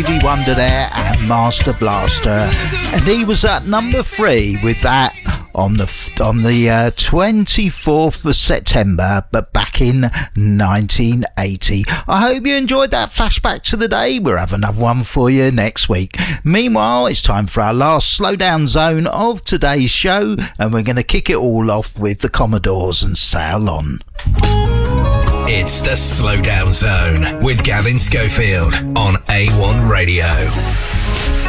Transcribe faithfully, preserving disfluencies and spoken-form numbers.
Stevie Wonder there and Master Blaster, and he was at number three with that on the on the uh, twenty-fourth of September, but back in nineteen eighty. I hope you enjoyed that flashback to the day. We'll have another one for you next week. Meanwhile, it's time for our last slowdown zone of today's show, and we're going to kick it all off with the Commodores and Sail On. It's the Slowdown Zone with Gavin Schofield on A one Radio.